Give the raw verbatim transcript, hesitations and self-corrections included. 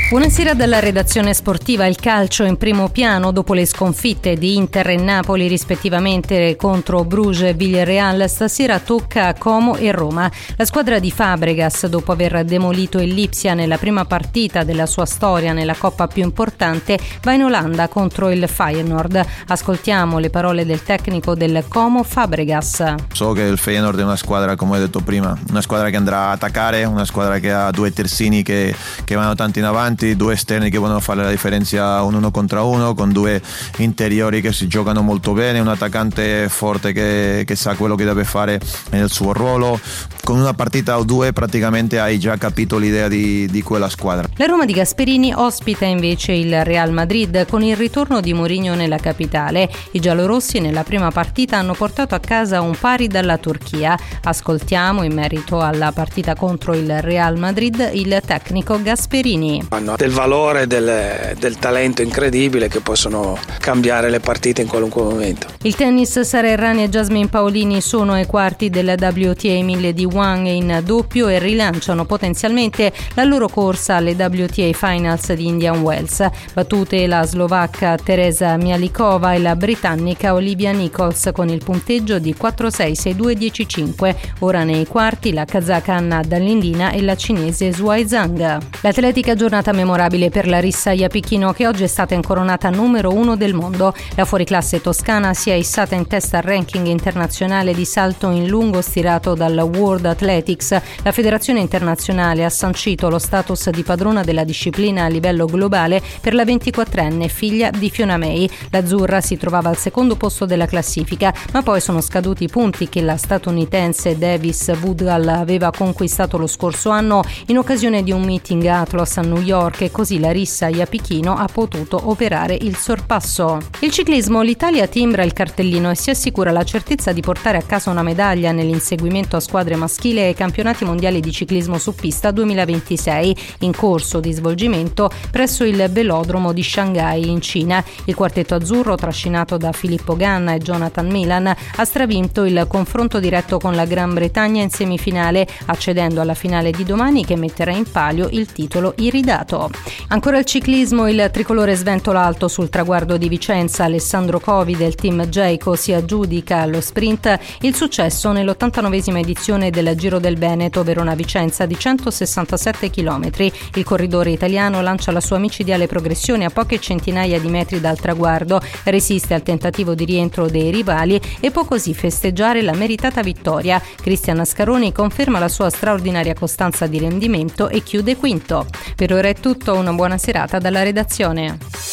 Buonasera dalla redazione sportiva. Il calcio in primo piano dopo le sconfitte di Inter e Napoli rispettivamente contro Bruges e Villarreal. Stasera tocca a Como e Roma. La squadra di Fabregas, dopo aver demolito il Lipsia nella prima partita della sua storia nella coppa più importante, va in Olanda contro il Feyenoord. Ascoltiamo le parole del tecnico del Como, Fabregas. So che il Feyenoord è una squadra, come ho detto prima, una squadra che andrà a attaccare, una squadra che ha due terzini che, che vanno tanto in avanti, due esterni che vogliono fare la differenza un uno contro uno, con due interiori che si giocano molto bene, un attaccante forte che, che sa quello che deve fare nel suo ruolo. Con una partita o due praticamente hai già capito l'idea di, di quella squadra. La Roma di Gasperini ospita invece il Real Madrid con il ritorno di Mourinho nella capitale. I giallorossi nella prima partita hanno portato a casa un pari dalla Turchia. Ascoltiamo in merito alla partita contro il Real Madrid il tecnico Gasperini. Hanno del valore, del, del talento incredibile che possono cambiare le partite in qualunque momento. Il tennis, Sara Errani e Jasmine Paolini sono ai quarti del W T A mille di Wang in doppio e rilanciano potenzialmente la loro corsa alle W T A Finals di Indian Wells. Battute la slovacca Teresa Mialikova e la britannica Olivia Nichols con il punteggio di quattro sei sei due dieci cinque. Ora nei quarti la kazaka Anna Dall'Indina e la cinese Zhuai Zhang. L'atletica giornata memorabile per Larissa Iapichino, che oggi è stata incoronata numero uno del mondo. La fuoriclasse toscana si è issata in testa al ranking internazionale di salto in lungo stirato dal World Athletics. La federazione internazionale ha sancito lo status di padrona della disciplina a livello globale per la ventiquattrenne figlia di Fiona May. L'azzurra si trovava al secondo posto della classifica, ma poi sono scaduti i punti che la statunitense Davis Woodall aveva conquistato lo scorso anno in occasione di un meeting Atlas a New York, e così Larissa Iapichino ha potuto operare il sorpasso. Il ciclismo, l'Italia timbra il cartellino e si assicura la certezza di portare a casa una medaglia nell'inseguimento a squadre maschile ai campionati mondiali di ciclismo su pista duemilaventisei, in corso di svolgimento presso il velodromo di Shanghai in Cina. Il quartetto azzurro, trascinato da Filippo Ganna e Jonathan Milan, ha stravinto il confronto diretto con la Gran Bretagna in semifinale, accedendo alla finale di domani che metterà in palio il titolo iridato. Ancora il ciclismo, il tricolore sventola alto sul traguardo di Vicenza. Alessandro Covi del team Jayco si aggiudica allo sprint il successo nell'ottantanovesima edizione del Giro del Veneto Verona-Vicenza di centosessantasette chilometri. Il corridore italiano lancia la sua micidiale progressione a poche centinaia di metri dal traguardo, resiste al tentativo di rientro dei rivali e può così festeggiare la meritata vittoria. Cristian Ascaroni conferma la sua straordinaria costanza di rendimento e chiude quinto. Per ora è tutto, una buona serata dalla redazione.